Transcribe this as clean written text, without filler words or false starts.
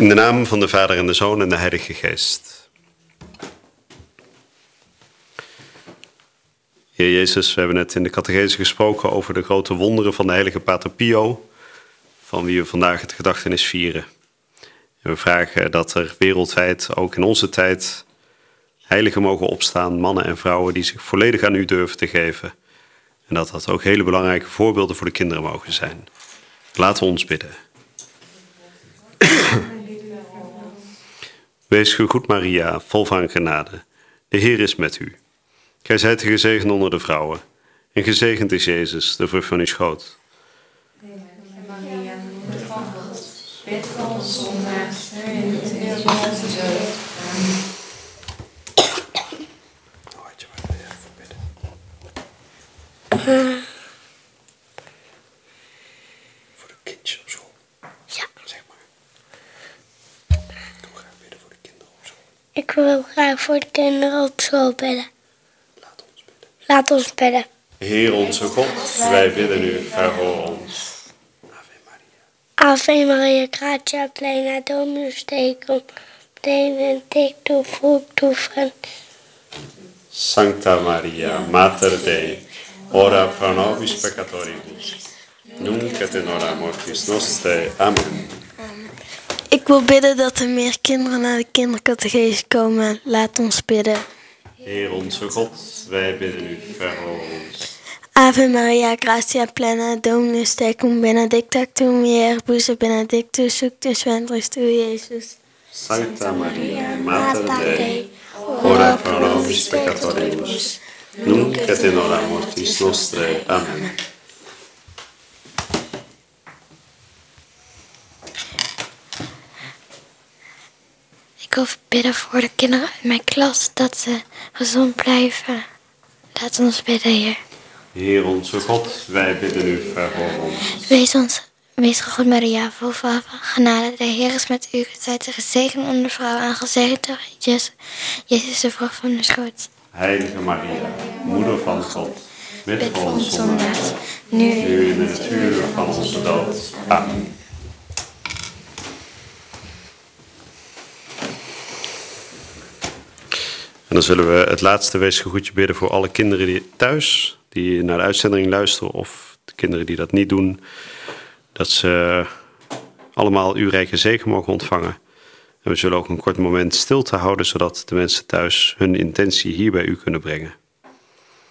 In de naam van de Vader en de Zoon en de Heilige Geest. Heer Jezus, we hebben net in de catechese gesproken over de grote wonderen van de heilige Pater Pio, van wie we vandaag het gedachtenis vieren. En we vragen dat er wereldwijd, ook in onze tijd, heiligen mogen opstaan, mannen en vrouwen die zich volledig aan u durven te geven. En dat dat ook hele belangrijke voorbeelden voor de kinderen mogen zijn. Laten we ons bidden. Wees gegroet Maria, vol van genade. De Heer is met u. Gij zijt gezegend onder de vrouwen. En gezegend is Jezus, de vrucht van uw schoot. Maria, moeder van God, bid voor ons zondaars, nu en in het uur van onze dood. Amen. Voor de kindjes op school. Ja. Zeg maar. Ik wil graag bidden voor de kinderen op school. Ik wil graag voor de kinderen op school bidden. Laat ons bidden. Laat ons bidden. Heer onze God, wij bidden u, verhoor ons. Ave Maria. Ave Maria, gratia plena, Dominus tecum, benedictus fructus ventris. Sancta Maria, Mater Dei, ora pro nobis peccatoribus, nunc et in hora mortis nostrae. Amen. Ik wil bidden dat er meer kinderen naar de kindercatechese komen. Laat ons bidden. Heer onze God, wij bidden u, verhoor ons. Ave Maria, gratia plena, Dominus tecum, benedicta tu mulieribus et benedictus fructus ventris tui, Iesus. Sancta Maria, Mater Dei, ora pro nobis peccatoribus, nunc et in hora mortis nostrae. Amen. Ik wil bidden voor de kinderen uit mijn klas dat ze gezond blijven. Laat ons bidden, Heer. Heer onze God, wij bidden u, verhoor ons. Wees gegroet Maria, vol van genade. De Heer is met u. Gij zijt gezegend onder de vrouwen en gezegend Jezus, de vrucht van uw schoot. Heilige Maria, moeder van God, bid voor ons zondaars, zondaars, nu nu in het uur van onze dood. Amen. En dan zullen we het laatste weesgegroetje bidden voor alle kinderen die thuis, die naar de uitzending luisteren, of de kinderen die dat niet doen, dat ze allemaal uw rijke zegen mogen ontvangen. En we zullen ook een kort moment stilte houden, zodat de mensen thuis hun intentie hier bij u kunnen brengen.